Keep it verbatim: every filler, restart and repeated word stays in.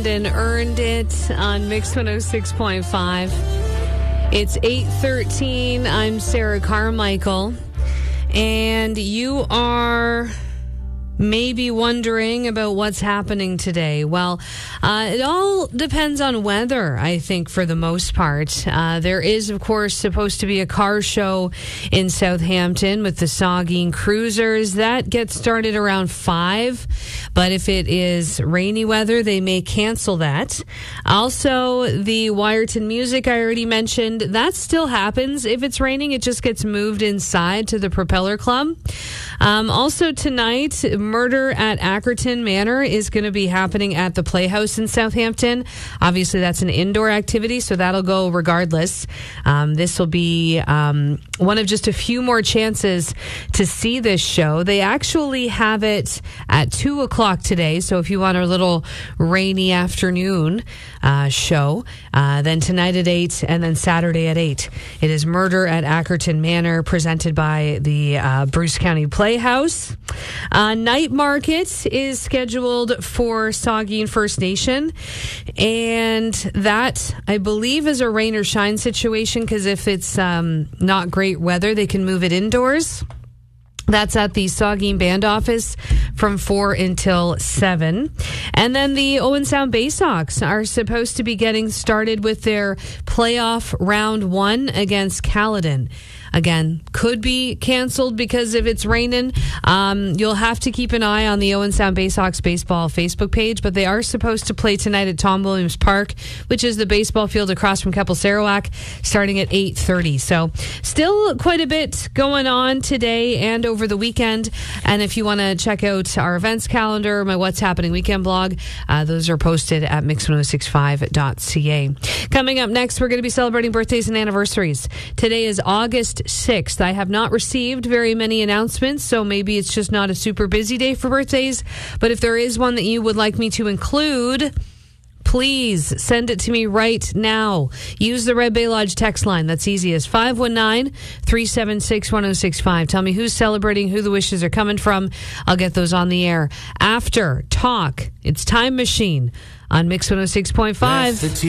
And earned it on Mix one oh six point five. It's eight thirteen. I'm Sarah Carmichael. And you are maybe wondering about what's happening today. Well, uh, it all depends on weather, I think, for the most part. Uh, there is, of course, supposed to be a car show in Southampton with the Saugeen Cruisers. That gets started around five. But if it is rainy weather, they may cancel that. Also, the Wyerton Music I already mentioned, that still happens. If it's raining, it just gets moved inside to the Propeller Club. Um, also tonight, Murder at Ackerton Manor is going to be happening at the Playhouse in Southampton. Obviously, that's an indoor activity, so that'll go regardless. Um, this will be um, one of just a few more chances to see this show. They actually have it at two o'clock today, so if you want a little rainy afternoon uh, show, uh, then tonight at eight and then Saturday at eight. It is Murder at Ackerton Manor, presented by the uh, Bruce County Playhouse. Uh, night market is scheduled for Saugeen First Nation, and that, I believe, is a rain or shine situation, because if it's um, not great weather, they can move it indoors. That's at the Saugeen Band Office from four until seven. And then the Owen Sound Bay Sox are supposed to be getting started with their playoff round one against Caledon. Again, could be canceled because if it's raining. Um, you'll have to keep an eye on the Owen Sound Bay Sox baseball Facebook page, but they are supposed to play tonight at Tom Williams Park, which is the baseball field across from Keppel Sarawak, starting at eight thirty. So still quite a bit going on today and over the weekend. And if you want to check out our events calendar, my What's Happening weekend blog, uh, those are posted at mix ten sixty-five dot c a. Coming up next, we're going to be celebrating birthdays and anniversaries. Today is August sixth. I have not received very many announcements, so maybe it's just not a super busy day for birthdays. But if there is one that you would like me to include, please send it to me right now. Use the Red Bay Lodge text line. That's easiest. five one nine, three seven six, one oh six five. Tell me who's celebrating, who the wishes are coming from. I'll get those on the air. After Talk, it's Time Machine on Mix one oh six point five.